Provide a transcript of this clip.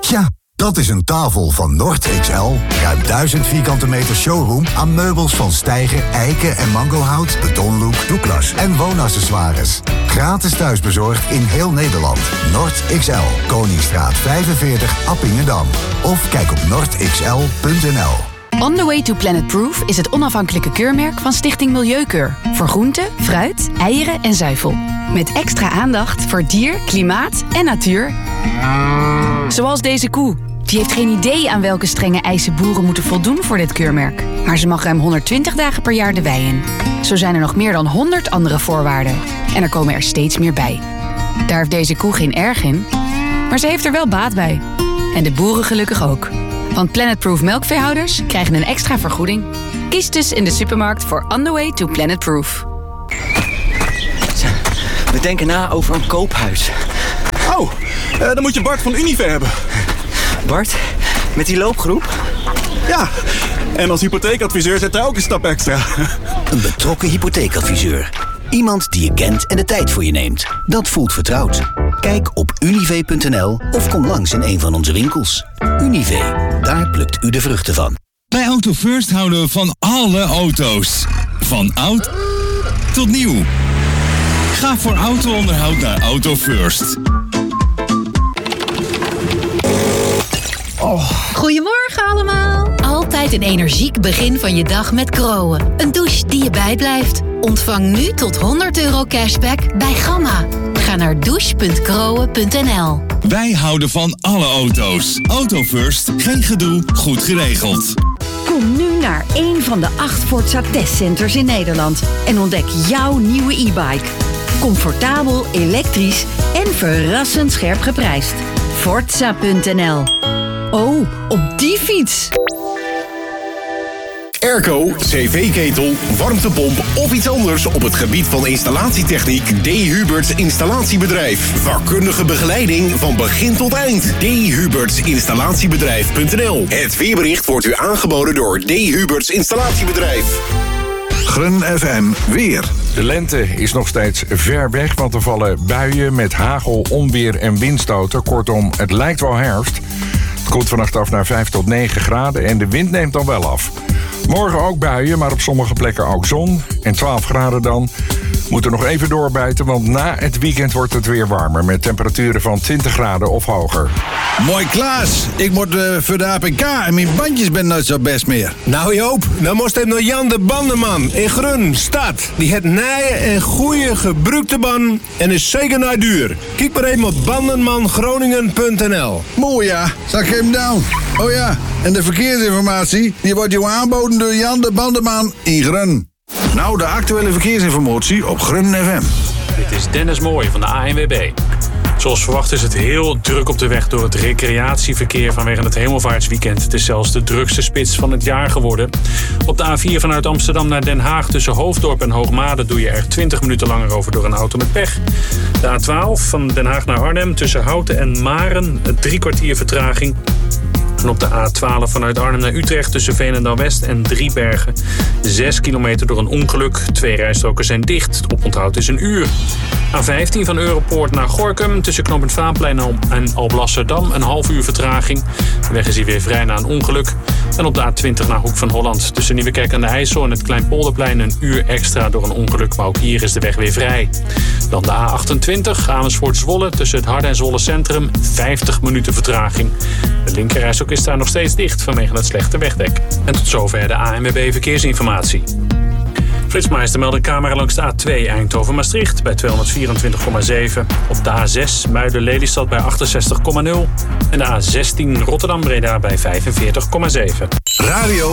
Tja, dat is een tafel van Nord XL. Ruim 1000 vierkante meter showroom aan meubels van stijger, eiken en mangohout, betonlook, Douglas en woonaccessoires. Gratis thuisbezorgd in heel Nederland. Nord XL, Koningsstraat 45, Appingedam. Of kijk op nordxl.nl. On the Way to Planet Proof is het onafhankelijke keurmerk van Stichting Milieukeur. Voor groente, fruit, eieren en zuivel. Met extra aandacht voor dier, klimaat en natuur. Zoals deze koe. Die heeft geen idee aan welke strenge eisen boeren moeten voldoen voor dit keurmerk. Maar ze mag ruim 120 dagen per jaar de wei in. Zo zijn er nog meer dan 100 andere voorwaarden. En er komen er steeds meer bij. Daar heeft deze koe geen erg in. Maar ze heeft er wel baat bij. En de boeren gelukkig ook. Want Planet Proof melkveehouders krijgen een extra vergoeding. Kies dus in de supermarkt voor On the Way to Planet Proof. We denken na over een koophuis. Oh, dan moet je Bart van Unive hebben. Bart, met die loopgroep? Ja, en als hypotheekadviseur zet hij ook een stap extra. Een betrokken hypotheekadviseur. Iemand die je kent en de tijd voor je neemt. Dat voelt vertrouwd. Kijk op unive.nl of kom langs in een van onze winkels. Unive, daar plukt u de vruchten van. Bij Auto First houden we van alle auto's. Van oud tot nieuw. Ga voor auto-onderhoud naar Auto First. Goedemorgen allemaal. Altijd een energiek begin van je dag met Grohe. Een douche die je bijblijft. Ontvang nu tot €100 cashback bij Gamma. Ga naar douche.grohe.nl. Wij houden van alle auto's. Auto First, geen gedoe, goed geregeld. Kom nu naar een van de 8 Forza testcenters in Nederland en ontdek jouw nieuwe e-bike. Comfortabel, elektrisch en verrassend scherp geprijsd. Forza.nl. Oh, op die fiets! Airco, cv-ketel, warmtepomp of iets anders op het gebied van installatietechniek. D. Huberts Installatiebedrijf. Vakkundige begeleiding van begin tot eind. D. Huberts Installatiebedrijf.nl. Het weerbericht wordt u aangeboden door D. Huberts Installatiebedrijf. Grun FM weer. De lente is nog steeds ver weg, want er vallen buien met hagel, onweer en windstoten. Kortom, het lijkt wel herfst. Het koelt vannacht af naar 5 tot 9 graden en de wind neemt dan wel af. Morgen ook buien, maar op sommige plekken ook zon. En 12 graden dan. Moeten nog even doorbijten, want na het weekend wordt het weer warmer. Met temperaturen van 20 graden of hoger. Mooi Klaas, ik moet voor de APK en mijn bandjes ben nooit zo best meer. Nou Joop, dan moest het naar Jan de Bandenman in Grun, stad. Die het nije en goede gebruikte banden en is zeker naar duur. Kijk maar even op bandenmangroningen.nl. Mooi ja, zag ik hem down. Oh ja, en de verkeersinformatie die wordt jou aangeboden door Jan de Bandenman in Grun. Nou, de actuele verkeersinformatie op Grun FM. Dit is Dennis Mooij van de ANWB. Zoals verwacht is het heel druk op de weg door het recreatieverkeer vanwege het hemelvaartsweekend. Het is zelfs de drukste spits van het jaar geworden. Op de A4 vanuit Amsterdam naar Den Haag tussen Hoofddorp en Hoogmade doe je er 20 minuten langer over door een auto met pech. De A12 van Den Haag naar Arnhem tussen Houten en Maren 3 kwartier vertraging. En op de A12 vanuit Arnhem naar Utrecht tussen Veenendaal-West en Driebergen 6 kilometer door een ongeluk. 2 rijstroken zijn dicht. Het oponthoud is 1 uur. A15 van Europoort naar Gorinchem tussen Knooppunt Vaanplein en Alblasserdam een half uur vertraging. De weg is hier weer vrij na een ongeluk. En op de A20 naar Hoek van Holland tussen Nieuwekerk aan de IJssel en het Kleinpolderplein 1 uur extra door een ongeluk. Maar ook hier is de weg weer vrij. Dan de A28 Amersfoort-Zwolle tussen het Harde en Zwolle Centrum 50 minuten vertraging. De linkerrijstrook is daar nog steeds dicht vanwege het slechte wegdek. En tot zover de ANWB Verkeersinformatie. Flitsmeister meldt een camera langs de A2 Eindhoven-Maastricht bij 224,7. Op de A6 Muiden-Lelystad bij 68,0. En de A16 Rotterdam-Breda bij 45,7. Radio